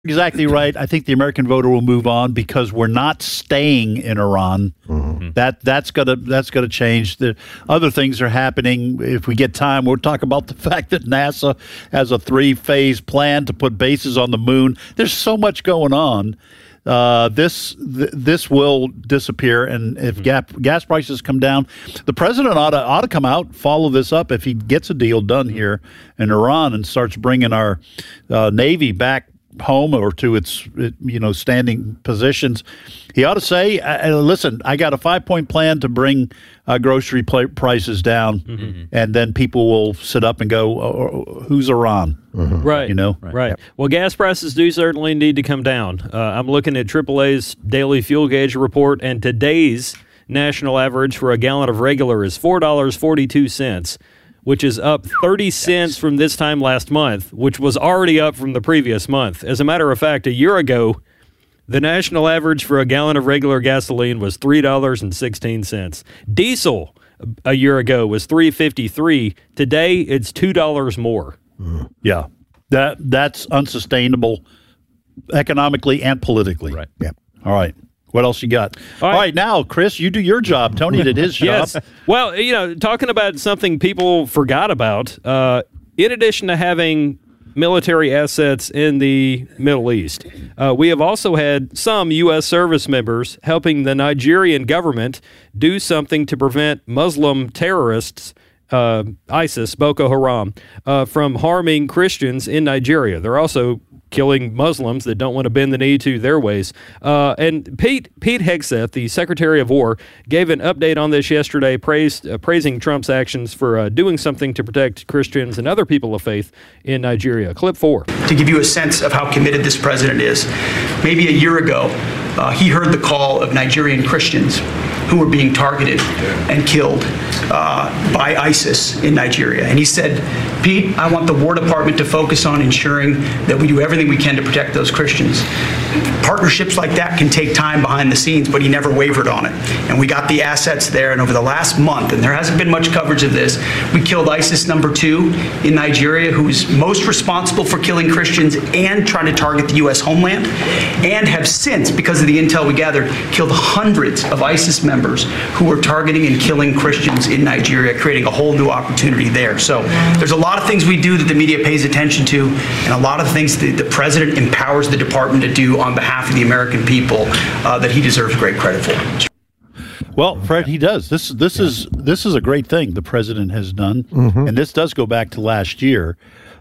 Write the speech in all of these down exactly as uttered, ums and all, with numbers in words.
Exactly right. I think the American voter will move on because we're not staying in Iran. Mm-hmm. That that's gonna that's gonna change. The other things are happening. If we get time, we'll talk about the fact that NASA has a three-phase plan to put bases on the moon. There's so much going on. Uh, this th- this will disappear, and if mm-hmm. gas, gas prices come down, the president ought to ought to come out, follow this up if he gets a deal done here in Iran and starts bringing our uh, Navy back home or to its, you know, standing positions. He ought to say, uh, listen, I got a five-point plan to bring uh, grocery pl- prices down, mm-hmm. and then people will sit up and go, oh, who's Iran? Mm-hmm. Right. You know? Right. right. Well, gas prices do certainly need to come down. Uh, I'm looking at triple A's daily fuel gauge report, and today's national average for a gallon of regular is four dollars and forty-two cents. Which is up thirty cents from this time last month, which was already up from the previous month. As a matter of fact, a year ago, the national average for a gallon of regular gasoline was three dollars and sixteen cents. Diesel a year ago was three dollars and fifty-three cents. Today, it's two dollars more. Mm. Yeah, that that's unsustainable economically and politically. Right. Yeah. All right. What else you got? All right. All right, now, Chris, you do your job. Tony did his job. Yes. Well, you know, talking about something people forgot about, uh, in addition to having military assets in the Middle East, uh, we have also had some U S service members helping the Nigerian government do something to prevent Muslim terrorists, uh, ISIS, Boko Haram, uh, from harming Christians in Nigeria. They're also killing Muslims that don't want to bend the knee to their ways. Uh, and Pete Pete Hegseth, the Secretary of War, gave an update on this yesterday, praised, uh, praising Trump's actions for uh, doing something to protect Christians and other people of faith in Nigeria. Clip four. To give you a sense of how committed this president is, maybe a year ago, uh, he heard the call of Nigerian Christians who were being targeted and killed uh, by ISIS in Nigeria. And he said, Pete, I want the War Department to focus on ensuring that we do everything we can to protect those Christians. Partnerships like that can take time behind the scenes, but he never wavered on it. And we got the assets there, and over the last month, and there hasn't been much coverage of this, we killed ISIS number two in Nigeria, who's most responsible for killing Christians and trying to target the U S homeland, and have since, because of the intel we gathered, killed hundreds of ISIS members who were targeting and killing Christians in Nigeria, creating a whole new opportunity there. So there's a lot of things we do that the media pays attention to, and a lot of things that the president empowers the department to do on behalf of the American people uh, that he deserves great credit for. Well, Fred, he does. This this yeah. is this is a great thing the president has done, mm-hmm. and this does go back to last year.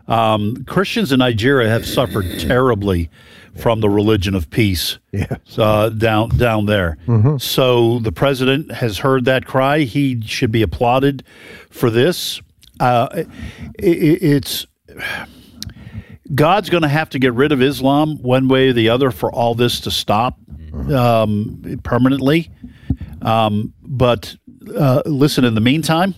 Um, Christians in Nigeria have suffered terribly from the religion of peace yeah. uh, down down there. Mm-hmm. So the president has heard that cry. He should be applauded for this. Uh, it, it's God's going to have to get rid of Islam one way or the other for all this to stop um, permanently. Um, but uh, listen, in the meantime,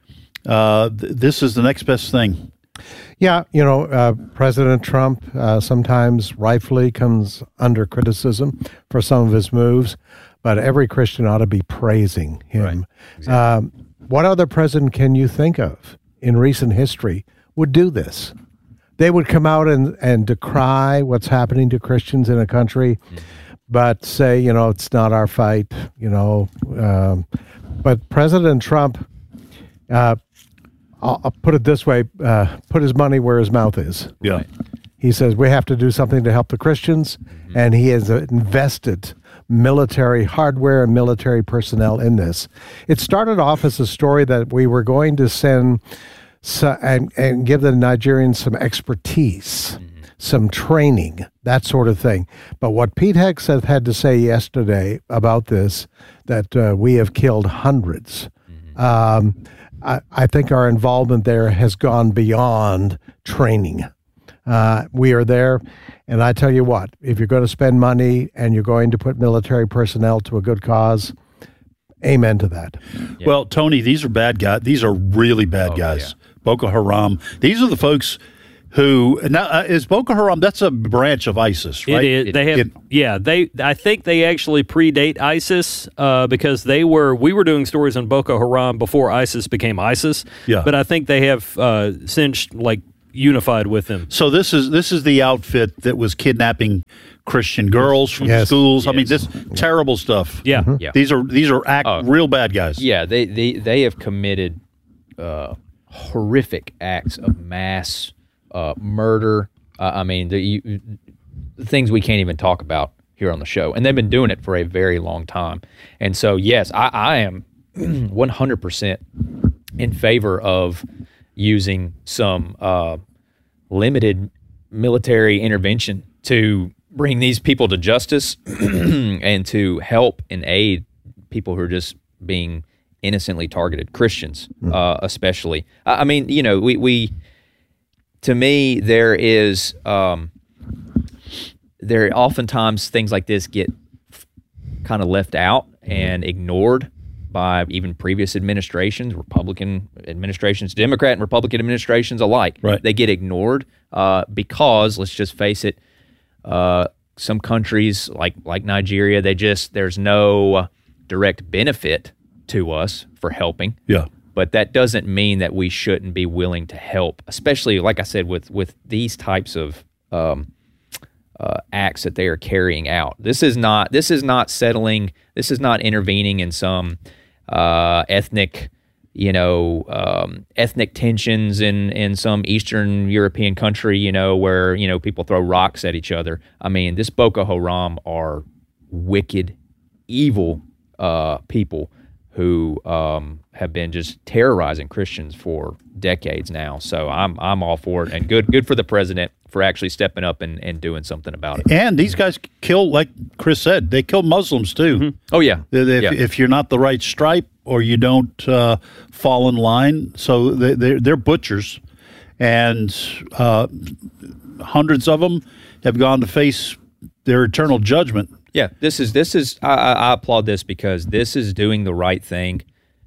uh, th- this is the next best thing. Yeah, you know, uh, President Trump uh, sometimes rightfully comes under criticism for some of his moves, but every Christian ought to be praising him. Right. Exactly. Um, what other president can you think of in recent history would do this? They would come out and, and decry what's happening to Christians in a country, mm-hmm. but say, you know, it's not our fight, you know. Um, but President Trump, uh, I'll, I'll put it this way, uh, put his money where his mouth is. Yeah. He says we have to do something to help the Christians, mm-hmm. and he has uh, invested military hardware and military personnel in this. It started off as a story that we were going to send so, and, and give the Nigerians some expertise, mm-hmm. some training, that sort of thing. But what Pete Hegseth had to say yesterday about this, that uh, we have killed hundreds, mm-hmm. um, I, I think our involvement there has gone beyond training. Uh, we are there, and I tell you what, if you're going to spend money and you're going to put military personnel to a good cause, amen to that. Yeah. Well, Tony, these are bad guys. These are really bad oh, guys. Yeah. Boko Haram. These are the folks who now uh, is Boko Haram. That's a branch of ISIS, right? It is. They have, it, yeah. They, I think they actually predate ISIS uh, because they were. We were doing stories on Boko Haram before ISIS became ISIS. Yeah. But I think they have uh, since like unified with them. So this is this is the outfit that was kidnapping Christian girls from Yes. schools. I mean, Yes. this terrible stuff. Yeah. Mm-hmm. Yeah. These are these are act, Oh. real bad guys. Yeah, they they, they have committed uh, horrific acts of mass uh, murder. Uh, I mean, the, you, the things we can't even talk about here on the show, and they've been doing it for a very long time. And so, yes, I, I am one hundred percent in favor of using some uh, limited military intervention to bring these people to justice and to help and aid people who are just being innocently targeted, Christians uh, especially. I, I mean, you know, we, we to me, there is um, there oftentimes things like this get kind of left out and ignored by even previous administrations, Republican administrations, Democrat and Republican administrations alike. Right. They get ignored uh, because, let's just face it, uh, some countries like like Nigeria, they just there's no direct benefit to us for helping. Yeah. But that doesn't mean that we shouldn't be willing to help, especially like I said with with these types of um, uh, acts that they are carrying out. This is not this is not settling. This is not intervening in some uh, ethnic, you know, um, ethnic tensions in in some Eastern European country, you know, where you know people throw rocks at each other. I mean, this Boko Haram are wicked, evil uh, people who um, have been just terrorizing Christians for decades now. So I'm I'm all for it, and good good for the president for actually stepping up and, and doing something about it. And these guys kill, like Chris said, they kill Muslims too. Mm-hmm. Oh yeah, If, yeah. if you're not the right stripe or you don't uh, fall in line, so they, they're, they're butchers, and uh, hundreds of them have gone to face their eternal judgment. Yeah, this is this is I, I I applaud this because this is doing the right thing,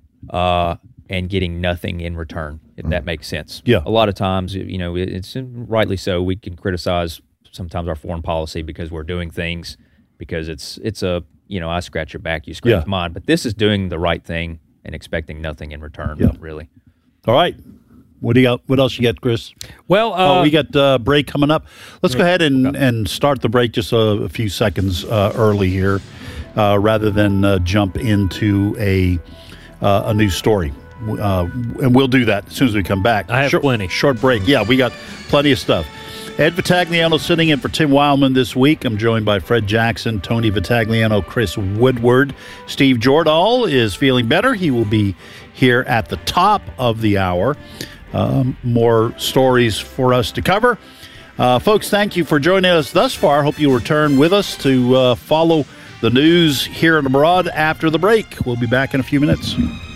uh, and getting nothing in return. If that makes sense. Yeah. A lot of times, you know, it- it's rightly so. We can criticize sometimes our foreign policy because we're doing things because it's it's a you know I scratch your back, you scratch Yeah. mine. But this is doing the right thing and expecting nothing in return. Yeah. Really. All right. What do you got? What else you got, Chris? Well, uh, oh, we got uh, break coming up. Let's go ahead and, and start the break just a, a few seconds uh, early here, uh, rather than uh, jump into a uh, a news story. Uh, and we'll do that as soon as we come back. I have short, plenty. Short break. Yeah, we got plenty of stuff. Ed Vitagliano sitting in for Tim Wildman this week. I'm joined by Fred Jackson, Tony Vitagliano, Chris Woodward. Steve Jordahl is feeling better. He will be here at the top of the hour. Um, more stories for us to cover. Uh, folks, thank you for joining us thus far. Hope you'll return with us to uh, follow the news here and abroad after the break. We'll be back in a few minutes.